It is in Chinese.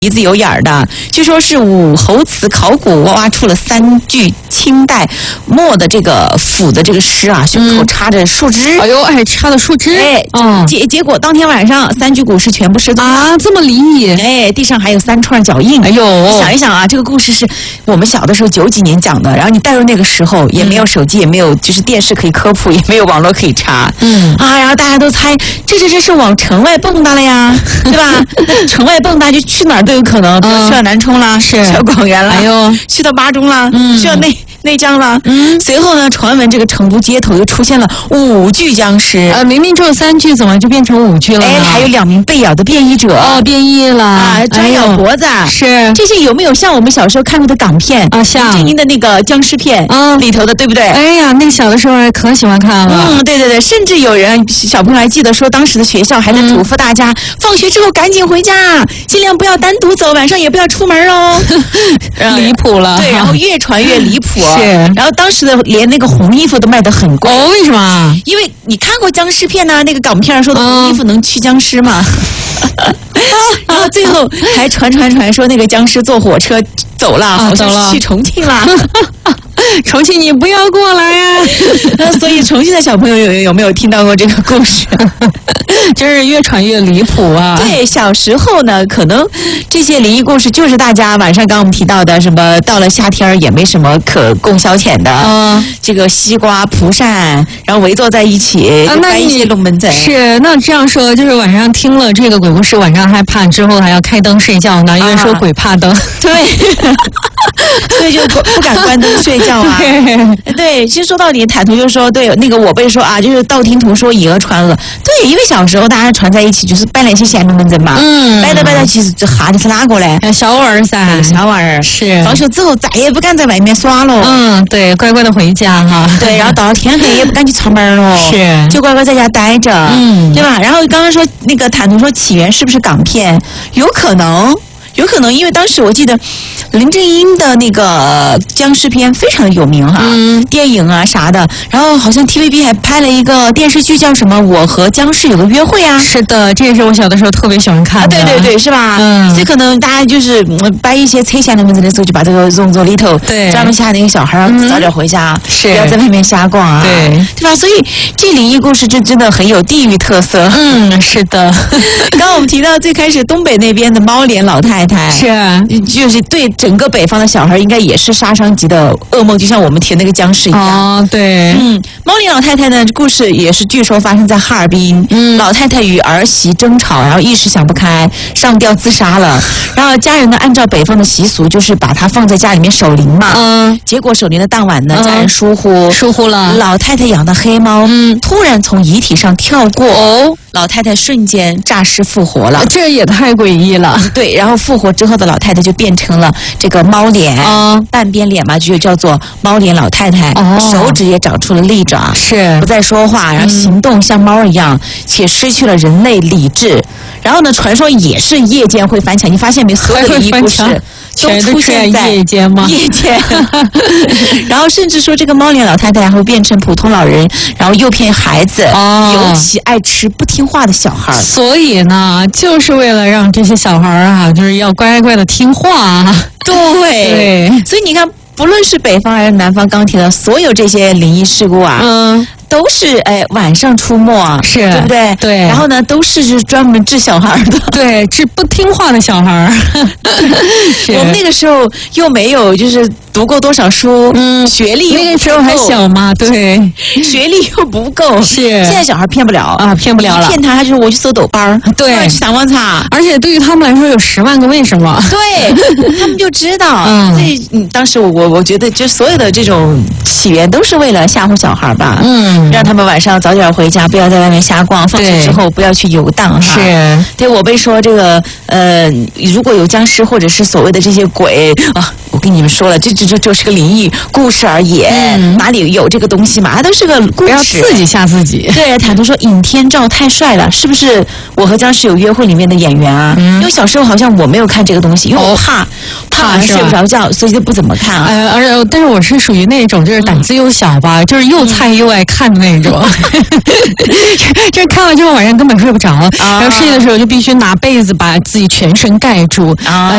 鼻子有眼儿的，据说是武侯祠考古挖出了3具清代末的这个斧的这个尸啊，胸口插着树枝。 哎呦，还插的树枝。 结果当天晚上3具骨尸全部失踪啊，这么离异。 地上还有3串脚印。 哎呦， 想一想啊，这个故事是我们小的时候90几年讲的，然后你带入那个时候，也没有手机，也没有就是电视可以科普，也没有网络可以查。然后大家都猜这是往城外蹦跶了呀，对吧？那城外蹦跶就去哪儿都有可能，比如去到南充啦，去到广元啦，去到巴中啦，去到内江啦。随后呢，传闻这个成都街头又出现了5具僵尸。 明明只有3具，怎么就变成5具了呢？ 还有2名被咬的变异者。 变异了抓咬脖子。 是这些有没有像我们小时候看过的港片啊？像林正英的那个僵尸片里头的，对不对？ 哎呀，那个小的时候可喜欢看了。 对，甚至有人小朋友还记得说，当时的学校还在嘱咐大家，放学之后赶紧回家，尽量不要单独走，晚上也不要出门哦。 离谱了。 对，然后越传越离谱。 是。 然后当时的连那个红衣服都卖得很贵。 为什么？ 因为你看过僵尸片呢，那个港片说的红衣服能驱僵尸嘛。然后最后还传说那个僵尸坐火车走了，好像是去重庆了。 重庆你不要过来呀！ 所以重庆的小朋友有没有听到过这个故事？ 真是越传越离谱啊！ 对，小时候呢，可能这些灵异故事就是大家晚上刚我们提到的什么，到了夏天也没什么可供消遣的，这个西瓜、蒲扇，然后围坐在一起，搬一些龙门阵。 是，那这样说就是晚上听了这个鬼故事，晚上害怕之后还要开灯睡觉呢，因为说鬼怕灯。 对。所以就不敢关灯睡觉啊。对，其实说到底，坦途就说，对那个我被说啊，就是道听途说以讹传讹。对，因为小时候大家传在一起，就是搬了一些闲龙门阵嘛。掰到，其实这哈的是哪个嘞？ 小娃儿噻， 小娃儿是。 放学之后再也不敢在外面耍了。 对，乖乖的回家哈。 对，然后到了天黑也不敢去出门了。 是。 就乖乖在家待着。对吧？然后刚刚说那个坦途说起源是不是港片？有可能，因为当时我记得林正英的那个僵尸片非常的有名哈，电影啊啥的，然后好像 TVB 还拍了一个电视剧叫什么《我和僵尸有个约会》啊。 是的，这也是我小的时候特别喜欢看的。 对，是吧？所以可能大家就是掰一些扯闲龙门阵的时候，就把这个融入里头，专门吓那个小孩早点回家，不要在外面瞎逛啊，对吧？所以这灵异故事就真的很有地域特色。 是的。 刚刚我们提到最开始东北那边的猫脸老太太， 是， 就是对整个北方的小孩应该也是杀伤级的噩梦，就像我们提那个僵尸一样。 对。 猫脸老太太呢，故事也是据说发生在哈尔滨。老太太与儿媳争吵，然后一时想不开，上吊自杀了。然后家人呢，按照北方的习俗，就是把她放在家里面守灵嘛。结果守灵的当晚呢，家人疏忽了，老太太养的黑猫突然从遗体上跳过。老太太瞬间诈尸复活了， 这也太诡异了。 对，然后复活之后的老太太就变成了这个猫脸，半边脸嘛，就叫做猫脸老太太。手指也长出了利爪， 是不再说话，然后行动像猫一样，且失去了人类理智。然后呢，传说也是夜间会翻墙，你发现没？所有的灵异故事都出现在夜间吗？ 夜间。然后甚至说这个猫脸老太太还会变成普通老人，然后诱骗孩子，尤其爱吃不听话的小孩。 所以呢，就是为了让这些小孩啊，就是要乖乖的听话啊。 对，所以你看，不论是北方还是南方，刚提到所有这些灵异事故啊，都是晚上出没， 是对不对？ 对。 然后呢，都是专门治小孩的， 对，治不听话的小孩。 我们那个时候又没有就是读过多少书，学历那个时候还小嘛，对， 学历又不够， 是。 现在小孩骗不了啊， 骗不了了， 骗他就是我去搜抖班， 对， 去上网查， 而且对于他们来说有10万个为什么， 对他们就知道。所以当时我觉得就所有的这种起源都是为了吓唬小孩吧，让他们晚上早点回家，不要在外面瞎逛，放学之后不要去游荡。 是， 对，我被说这个如果有僵尸或者是所谓的这些鬼啊，我跟你们说了，这就是个灵异故事而已，哪里有这个东西嘛？它都是个故事， 不要刺激吓自己。 对，坦途说尹天照太帅了，是不是我和僵尸有约会里面的演员啊？因为小时候好像我没有看这个东西，因为我怕睡不着觉，所以就不怎么看啊。 但是我是属于那种就是胆子又小吧，就是又菜又爱看的那种。就是看完之后晚上根本睡不着，然后睡的时候就必须拿被子把自己全身盖住。